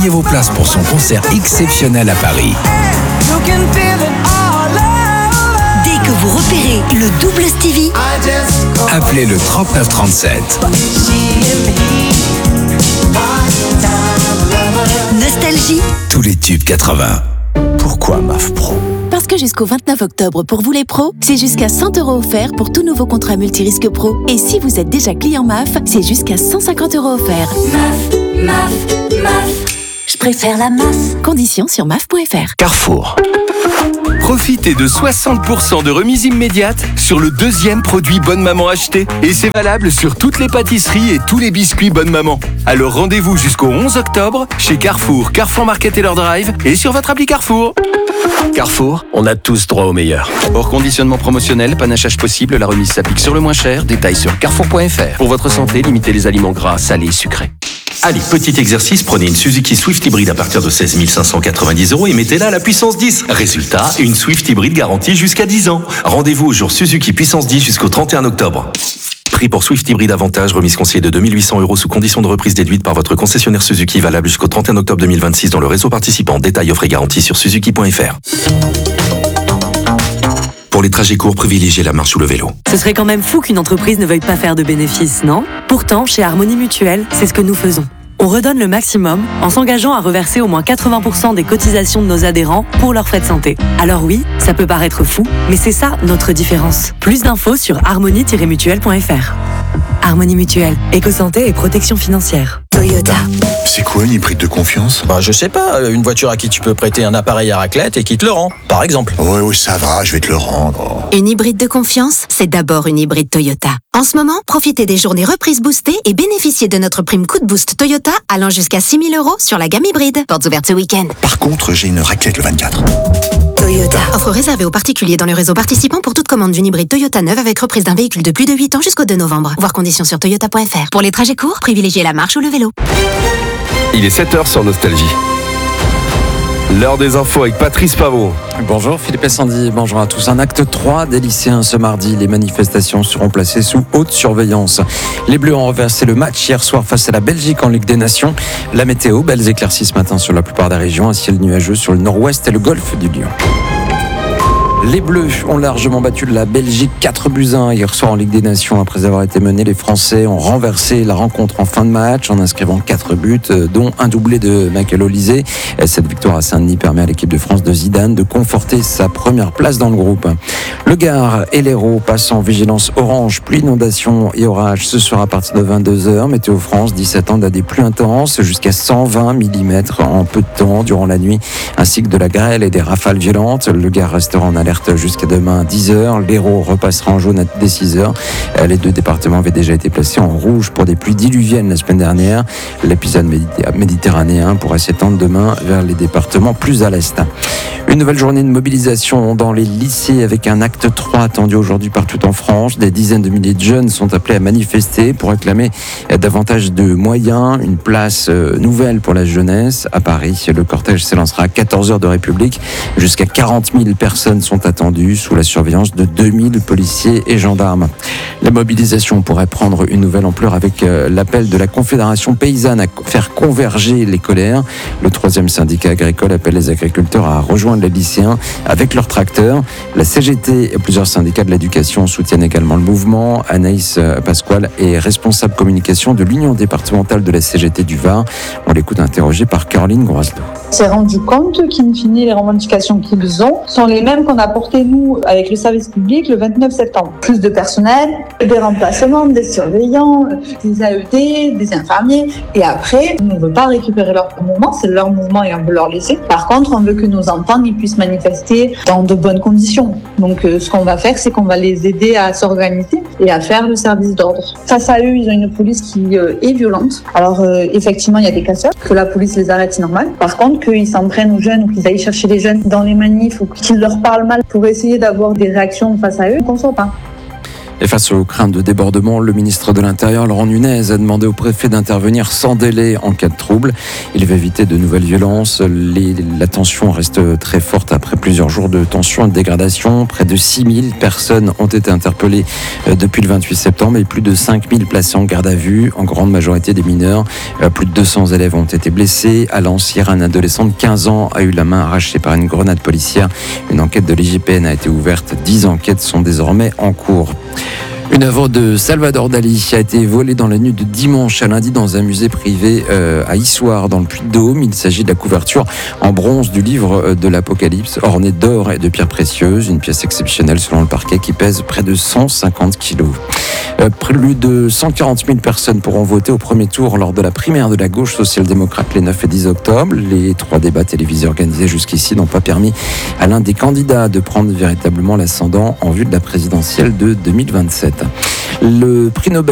Et vos places pour son concert exceptionnel à Paris. Dès que vous repérez le double Stevie, Appelez le 3937. Nostalgie. Tous les tubes 80. Pourquoi MAF Pro ? Parce que jusqu'au 29 octobre, pour vous les pros, c'est jusqu'à 100 € offerts pour tout nouveau contrat multirisque pro. Et si vous êtes déjà client MAF, c'est jusqu'à 150 € offerts. MAF. Je préfère la MAF. Conditions sur maf.fr. Carrefour. Profitez de 60% de remise immédiate sur le deuxième produit Bonne Maman acheté. Et c'est valable sur toutes les pâtisseries et tous les biscuits Bonne Maman. Alors rendez-vous jusqu'au 11 octobre chez Carrefour, Carrefour Market et leur drive et sur votre appli Carrefour. Carrefour, on a tous droit au meilleur. Hors conditionnement promotionnel, panachage possible, la remise s'applique sur le moins cher. Détails sur carrefour.fr. Pour votre santé, limitez les aliments gras, salés et sucrés. Allez, petit exercice, prenez une Suzuki Swift hybride à partir de 16 590 € et mettez-la à la puissance 10. Résultat, une Swift hybride garantie jusqu'à 10 ans. Rendez-vous au jour Suzuki puissance 10 jusqu'au 31 octobre. Prix pour Swift hybride avantage, remise conseillée de 2 800 € sous condition de reprise déduite par votre concessionnaire Suzuki, valable jusqu'au 31 octobre 2026 dans le réseau participant. Détails offre et garantie sur suzuki.fr. Pour les trajets courts, privilégiez la marche ou le vélo. Ce serait quand même fou qu'une entreprise ne veuille pas faire de bénéfices, non ? Pourtant, chez Harmonie Mutuelle, c'est ce que nous faisons. On redonne le maximum en s'engageant à reverser au moins 80% des cotisations de nos adhérents pour leurs frais de santé. Alors oui, ça peut paraître fou, mais c'est ça notre différence. Plus d'infos sur harmonie-mutuelle.fr. Harmonie Mutuelle, éco-santé et protection financière. Toyota. C'est quoi une hybride de confiance ? Je sais pas, une voiture à qui tu peux prêter un appareil à raclette et qui te le rend, par exemple. Ouais, ça va, je vais te le rendre. Une hybride de confiance, c'est d'abord une hybride Toyota. En ce moment, profitez des journées reprises boostées et bénéficiez de notre prime coup de boost Toyota allant jusqu'à 6 000 € sur la gamme hybride. Portes ouvertes ce week-end. Par contre, j'ai une raclette le 24. Toyota. Offre réservée aux particuliers dans le réseau participant pour toute commande d'une hybride Toyota neuve avec reprise d'un véhicule de plus de 8 ans jusqu'au 2 novembre. Voir conditions sur toyota.fr. Pour les trajets courts, privilégiez la marche ou le vélo. Il est 7h sur Nostalgie. L'heure des infos avec Patrice Pavot. Bonjour Philippe et Sandy, bonjour à tous. Un acte 3 des lycéens ce mardi. Les manifestations seront placées sous haute surveillance. Les Bleus ont renversé le match hier soir face à la Belgique en Ligue des Nations. La météo, belles éclaircies ce matin sur la plupart des régions. Un ciel nuageux sur le nord-ouest et le golfe du Lion. Les Bleus ont largement battu la Belgique 4-1 hier soir en Ligue des Nations. Après avoir été menés, les Français ont renversé la rencontre en fin de match en inscrivant 4 buts, dont un doublé de Michael Olysée. Cette victoire à Saint-Denis permet à l'équipe de France de Zidane de conforter sa première place dans le groupe. Le Gard et l'Hérault passent en vigilance orange, pluie, inondation et orage. Ce sera à partir de 22h. Météo France, 17 ans, a des pluies intenses jusqu'à 120 mm en peu de temps durant la nuit, ainsi que de la grêle et des rafales violentes. Le Gard restera en alerte jusqu'à demain 10h. L'Hérault repassera en jaune dès 6h. Les deux départements avaient déjà été placés en rouge pour des pluies diluviennes la semaine dernière. L'épisode méditerranéen pourra s'étendre demain vers les départements plus à l'est. Une nouvelle journée de mobilisation dans les lycées avec un acte 3 attendu aujourd'hui partout en France. Des dizaines de milliers de jeunes sont appelés à manifester pour réclamer davantage de moyens, une place nouvelle pour la jeunesse. À Paris, le cortège s'élancera à 14h de République. Jusqu'à 40 000 personnes sont attendues sous la surveillance de 2000 policiers et gendarmes. La mobilisation pourrait prendre une nouvelle ampleur avec l'appel de la Confédération paysanne à faire converger les colères. Le 3e syndicat agricole appelle les agriculteurs à rejoindre les lycéens avec leurs tracteurs. La CGT et plusieurs syndicats de l'éducation soutiennent également le mouvement. Anaïs Pasquale est responsable communication de l'Union départementale de la CGT du Var. On l'écoute interrogée par Caroline Groisseau. On s'est rendu compte qu'in fine, les revendications qu'ils ont sont les mêmes qu'on a portées nous avec le service public le 29 septembre. Plus de personnel, des remplacements, des surveillants, des AED, des infirmiers. Et après, on ne veut pas récupérer leur mouvement, c'est leur mouvement et on veut leur laisser. Par contre, on veut que nos enfants ils puissent manifester dans de bonnes conditions. Donc ce qu'on va faire, c'est qu'on va les aider à s'organiser et à faire le service d'ordre. Face à eux, ils ont une police qui est violente. Alors effectivement, il y a des casseurs, que la police les arrête, c'est normal. Par contre, qu'ils s'en prennent aux jeunes ou qu'ils aillent chercher les jeunes dans les manifs ou qu'ils leur parlent mal pour essayer d'avoir des réactions face à eux, on ne conçoit pas. Et face aux craintes de débordement, le ministre de l'Intérieur, Laurent Nunez, a demandé au préfet d'intervenir sans délai en cas de trouble. Il va éviter de nouvelles violences. La tension reste très forte après plusieurs jours de tension et de dégradation. Près de 6000 personnes ont été interpellées depuis le 28 septembre et plus de 5000 placés en garde à vue, en grande majorité des mineurs. Plus de 200 élèves ont été blessés. À Lens, hier, un adolescent de 15 ans a eu la main arrachée par une grenade policière. Une enquête de l'IGPN a été ouverte. 10 enquêtes sont désormais en cours. Une œuvre de Salvador Dali a été volée dans la nuit de dimanche à lundi dans un musée privé à Issoire, dans le Puy-de-Dôme. Il s'agit de la couverture en bronze du livre de l'Apocalypse, ornée d'or et de pierres précieuses. Une pièce exceptionnelle selon le parquet qui pèse près de 150 kilos. Plus de 140 000 personnes pourront voter au premier tour lors de la primaire de la gauche social-démocrate les 9 et 10 octobre. Les 3 débats télévisés organisés jusqu'ici n'ont pas permis à l'un des candidats de prendre véritablement l'ascendant en vue de la présidentielle de 2027. Le prix Nobel